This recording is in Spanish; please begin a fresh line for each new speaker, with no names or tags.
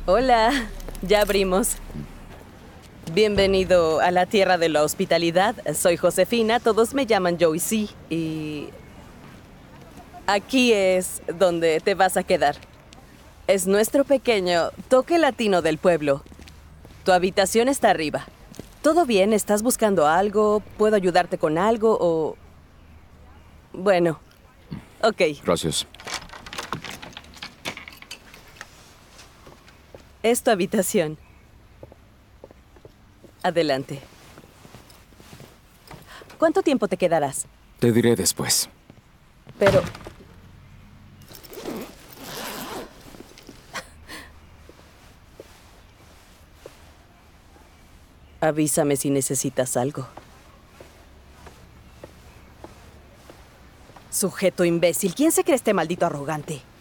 Hola, ya abrimos. Bienvenido a la tierra de la hospitalidad. Soy Josefina, todos me llaman Joyce y aquí es donde te vas a quedar. Es nuestro pequeño toque latino del pueblo. Tu habitación está arriba. ¿Todo bien? ¿Estás buscando algo? ¿Puedo ayudarte con algo o...? Bueno, ok.
Gracias.
Es tu habitación. Adelante. ¿Cuánto tiempo te quedarás?
Te diré después.
Pero... avísame si necesitas algo. Sujeto imbécil. ¿Quién se cree este maldito arrogante?